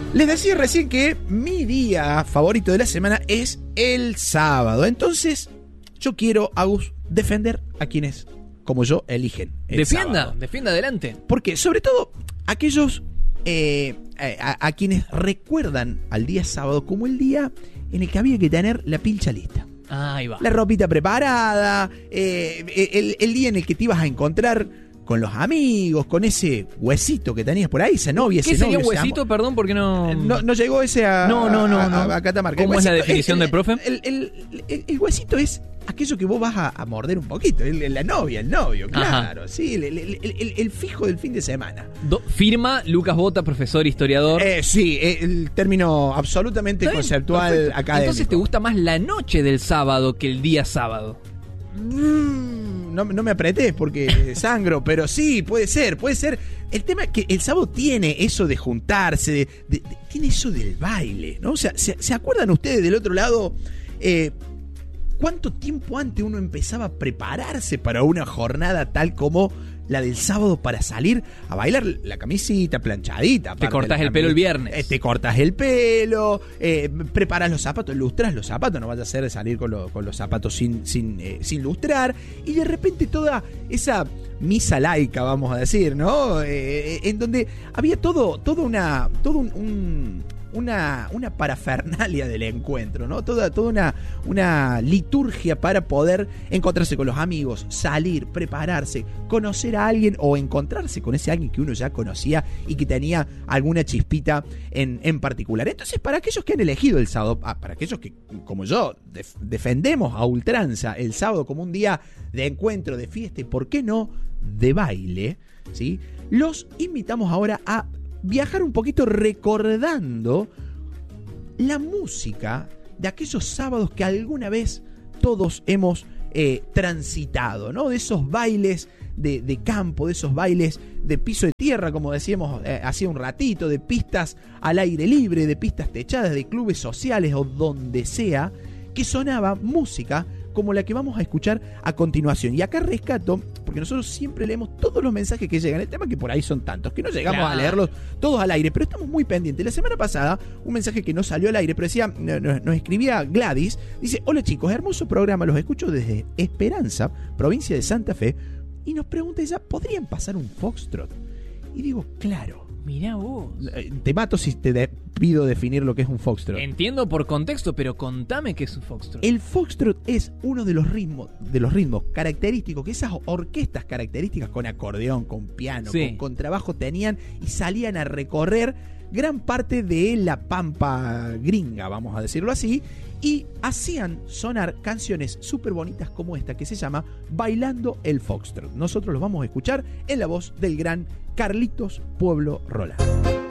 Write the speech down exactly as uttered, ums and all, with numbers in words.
Les decía recién que mi día favorito de la semana es el sábado. Entonces, yo quiero, Agus, defender a quienes, como yo, eligen el Defienda, sábado. defienda adelante. Porque, sobre todo, aquellos eh, a, a quienes recuerdan al día sábado como el día en el que había que tener la pilcha lista. Ahí va. La ropita preparada, eh, el, el día en el que te ibas a encontrar con los amigos, con ese huesito que tenías por ahí, esa novia, ese ¿Qué sería novio, un huesito? Perdón, porque no... No, no llegó ese a, No, no, no, a, no. a, a Catamarca. ¿Cómo es la definición el, del profe? El, el, el, el huesito es aquello que vos vas a, a morder un poquito. El, la novia, el novio, claro. Ajá. Sí, el, el, el, el fijo del fin de semana. Do, firma Lucas Bota, profesor historiador. Eh, sí, el término absolutamente conceptual, perfecto. Académico. Entonces te gusta más la noche del sábado que el día sábado. Mm, no, no me apretés porque sangro, pero sí, puede ser, puede ser. El tema es que el sábado tiene eso de juntarse, de, de, de, tiene eso del baile, ¿no? O sea, ¿se, ¿se acuerdan ustedes del otro lado? Eh, ¿Cuánto tiempo antes uno empezaba a prepararse para una jornada tal como la del sábado para salir a bailar la camisita planchadita? Te cortás el pelo el viernes. Eh, te cortas el pelo, eh, preparas los zapatos, lustras los zapatos, no vaya a ser de salir con, lo, con los zapatos sin, sin, eh, sin lustrar. Y de repente toda esa misa laica, vamos a decir, ¿no? Eh, en donde había todo, todo una, todo un... un Una, una parafernalia del encuentro, ¿no? Toda, toda una, una liturgia para poder encontrarse con los amigos, salir, prepararse, conocer a alguien o encontrarse con ese alguien que uno ya conocía y que tenía alguna chispita en, en particular. Entonces, para aquellos que han elegido el sábado, ah, para aquellos que, como yo, def, defendemos a ultranza el sábado como un día de encuentro, de fiesta y, ¿por qué no?, de baile, ¿sí? Los invitamos ahora a viajar un poquito recordando la música de aquellos sábados que alguna vez todos hemos eh, transitado, ¿no? De esos bailes de, de campo, de esos bailes de piso de tierra, como decíamos eh, hacía un ratito, de pistas al aire libre, de pistas techadas, de clubes sociales o donde sea, que sonaba música como la que vamos a escuchar a continuación. Y acá rescato, porque nosotros siempre leemos todos los mensajes que llegan. El tema es que por ahí son tantos, que no llegamos claro. a leerlos todos al aire, pero estamos muy pendientes. La semana pasada, un mensaje que no salió al aire, pero decía, nos, nos escribía Gladys, dice: hola chicos, hermoso programa, los escucho desde Esperanza, provincia de Santa Fe, y nos pregunta ella, ¿podrían pasar un foxtrot? Y digo, claro. Mirá vos. Te mato si te de, pido definir lo que es un foxtrot. Entiendo por contexto, pero contame qué es un foxtrot. El foxtrot es uno de los ritmos, de los ritmos característicos que esas orquestas características con acordeón, con piano, sí. con, con trabajo tenían y salían a recorrer gran parte de la pampa gringa, vamos a decirlo así, y hacían sonar canciones súper bonitas como esta que se llama Bailando el Foxtrot. Nosotros los vamos a escuchar en la voz del gran Carlitos Pueblo Roland.